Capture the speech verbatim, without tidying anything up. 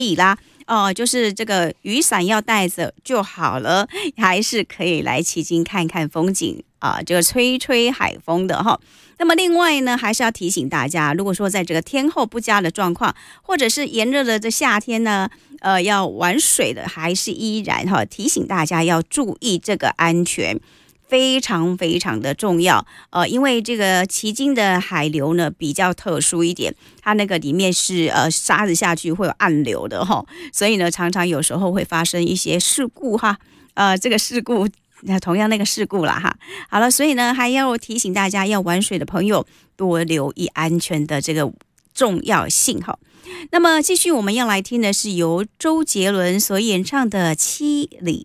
以啦。哦，就是这个雨伞要带着就好了，还是可以来旗津看看风景啊，这个吹吹海风的哈。那么另外呢，还是要提醒大家，如果说在这个天候不佳的状况，或者是炎热的这夏天呢，呃，要玩水的，还是依然哈，提醒大家要注意这个安全。非常非常的重要，呃，因为这个旗津的海流呢比较特殊一点，它那个里面是呃沙子下去会有暗流的哈，所以呢常常有时候会发生一些事故哈，呃，这个事故同样那个事故啦哈。好了，所以呢还要提醒大家，要玩水的朋友多留意安全的这个重要性哈。那么继续我们要来听的是由周杰伦所演唱的《七里